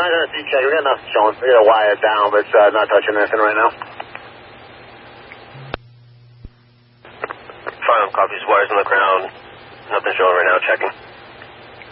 not going to see check. We got nothing showing. We got to wire it down, but it's not touching anything right now. Final copies. Wires on the ground. Nothing showing right now. Checking.